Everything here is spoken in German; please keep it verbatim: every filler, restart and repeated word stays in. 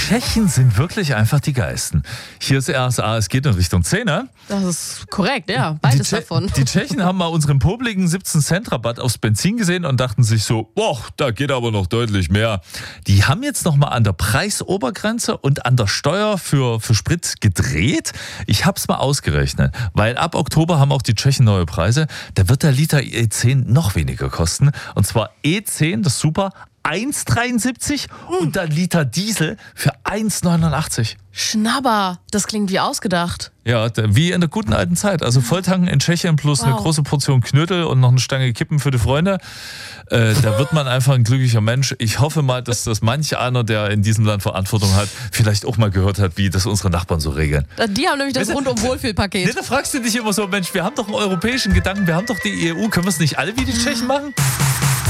Tschechen sind wirklich einfach die Geisten. Hier ist R S A, es geht in Richtung zehn, ne? Das ist korrekt, ja. Beides die davon. Die Tschechen haben mal unseren popligen siebzehn Cent Rabatt aufs Benzin gesehen und dachten sich so, boah, da geht aber noch deutlich mehr. Die haben jetzt nochmal an der Preisobergrenze und an der Steuer für, für Sprit gedreht. Ich habe es mal ausgerechnet, weil ab Oktober haben auch die Tschechen neue Preise. Da wird der Liter E zehn noch weniger kosten. Und zwar E zehn, das ist super, eins Komma dreiundsiebzig und der Liter Diesel für eins Komma neunundachtzig. Schnabber, das klingt wie ausgedacht. Ja, wie in der guten alten Zeit. Also Volltanken in Tschechien plus wow. eine große Portion Knödel und noch eine Stange Kippen für die Freunde. Äh, da wird man einfach ein glücklicher Mensch. Ich hoffe mal, dass das manch einer, der in diesem Land Verantwortung hat, vielleicht auch mal gehört hat, wie das unsere Nachbarn so regeln. Die haben nämlich das Rundum-Wohlfühl-Paket. Nee, da fragst du dich immer so, Mensch, wir haben doch einen europäischen Gedanken, wir haben doch die E U, können wir es nicht alle wie die Tschechen machen?